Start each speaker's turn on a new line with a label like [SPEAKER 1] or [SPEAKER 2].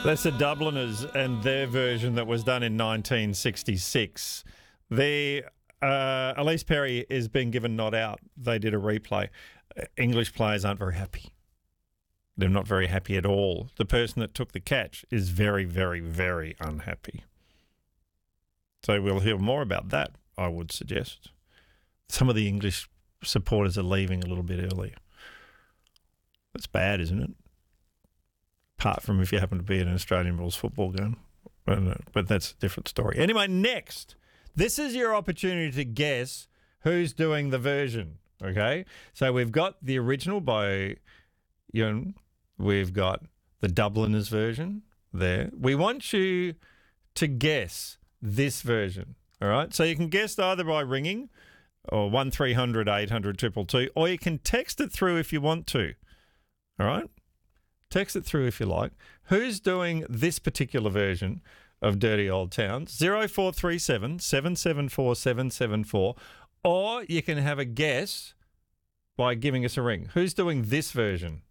[SPEAKER 1] That's the Dubliners and their version that was done in 1966. Elise Perry is being given not out. They did a replay. English players aren't very happy. They're not very happy at all. The person that took the catch is very, very, very unhappy. So we'll hear more about that, I would suggest. Some of the English supporters are leaving a little bit early. That's bad, isn't it? Apart from if you happen to be at an Australian rules football game. But that's a different story. Anyway, next. This is your opportunity to guess who's doing the version, okay? So we've got the original by Ewan. We've got the Dubliners version there. We want you to guess this version, all right? So you can guess either by ringing or 1300 800 222, or you can text it through if you want to, all right? Text it through if you like. Who's doing this particular version of Dirty Old Town? 0437 774 774. Or you can have a guess by giving us a ring. Who's doing this version